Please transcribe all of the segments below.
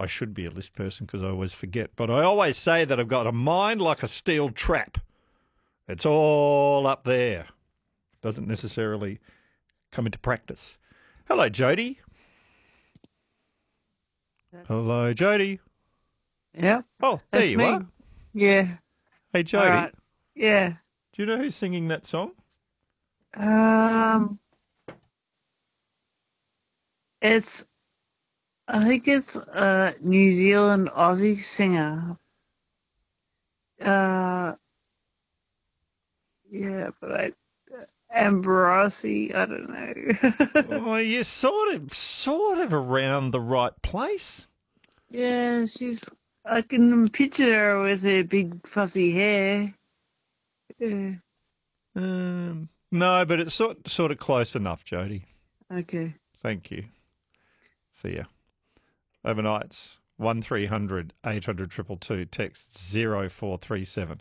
I should be a list person because I always forget. But I always say that I've got a mind like a steel trap. It's all up there. Doesn't necessarily come into practice. Hello, Jody. Hello, Jody. Yep. Oh, there That's you me. are. Yeah. Hey, Jody. All right. Yeah. Do you know who's singing that song? It's I think it's a New Zealand Aussie singer. Yeah, but Ambrosi, I don't know. Oh, you're sort of around the right place. Yeah, I can picture her with her big fuzzy hair. Yeah. No, but it's sort of close enough, Jody. Okay. Thank you. See ya. Overnights, 1300 800 222, text 0437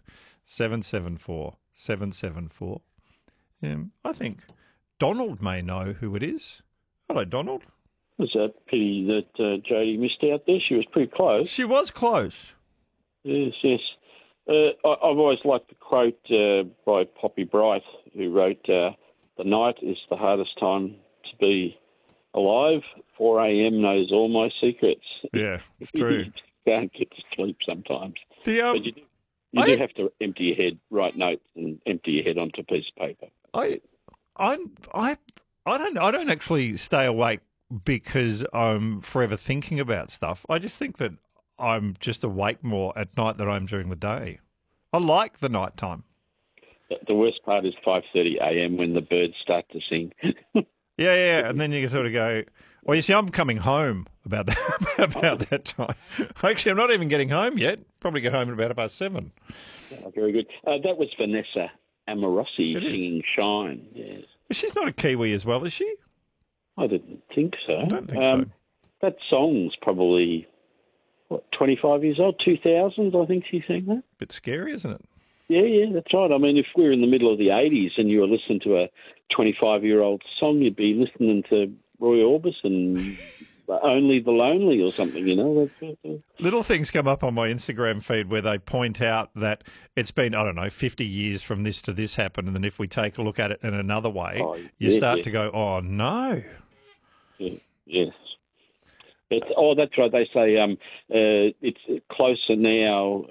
774 774. I think Donald may know who it is. Hello, Donald. It's a pity that Jodie missed out there. She was pretty close. She was close. Yes, yes. I've always liked the quote by Poppy Bright, who wrote, "The night is the hardest time to be alive. 4 a.m. knows all my secrets." Yeah, it's true. You can't get to sleep sometimes. But you do have to empty your head, write notes, and empty your head onto a piece of paper. I don't actually stay awake because I'm forever thinking about stuff. I just think that I'm just awake more at night than I am during the day. I like the night time. The worst part is 5:30 a.m. when the birds start to sing. Yeah, and then you sort of go, well, you see, I'm coming home about that time. Actually, I'm not even getting home yet. Probably get home at about 7:30. Oh, very good. That was Vanessa Amorosi singing Shine. Yes. But she's not a Kiwi as well, is she? I didn't think so. I don't think so. That song's probably, 25 years old? 2000, I think she sang that. Bit scary, isn't it? Yeah, that's right. I mean, if we're in the middle of the 80s and you were listening to a 25-year-old song, you'd be listening to Roy Orbison, Only the Lonely or something, you know. Little things come up on my Instagram feed where they point out that it's been, 50 years from this to this happened, and then if we take a look at it in another way, you start to go, oh, no. Yes. That's right. They say it's closer now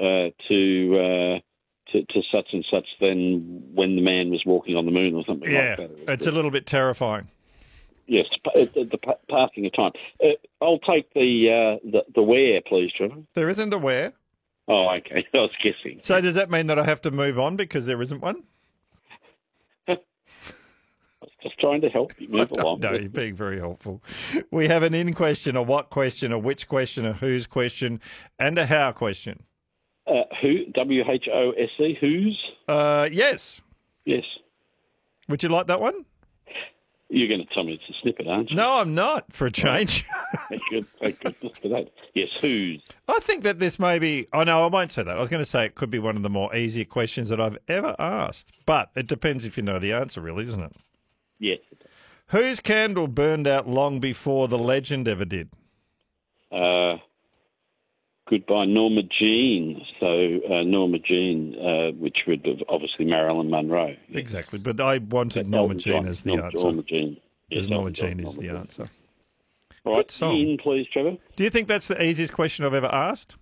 to such and such than when the man was walking on the moon or something like that. Yeah, it's a little bit terrifying. Yes, the passing of time. I'll take the where, please, Trevor. There isn't a where. Oh, okay. I was guessing. So does that mean that I have to move on because there isn't one? I was just trying to help you move along. No, you're being very helpful. We have an in question, a what question, a which question, a whose question, and a how question. Who? WHOSE? Whose? Yes. Yes. Would you like that one? You're going to tell me it's a snippet, aren't you? No, I'm not, for a change. Thank goodness for that. Yes, whose? I think that this may be... Oh, no, I won't say that. I was going to say it could be one of the more easier questions that I've ever asked. But it depends if you know the answer, really, doesn't it? Yes. Whose candle burned out long before the legend ever did? Goodbye, Norma Jean. So Norma Jean, which would have obviously Marilyn Monroe. Yes. Exactly, but I wanted Norma Jean as the answer. Norma Jean. Yes, Norma Jean is the answer. All right, in, please, Trevor. Do you think that's the easiest question I've ever asked?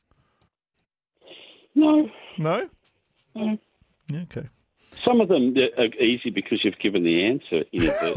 No. No? No. Okay. Some of them are easy because you've given the answer in advance.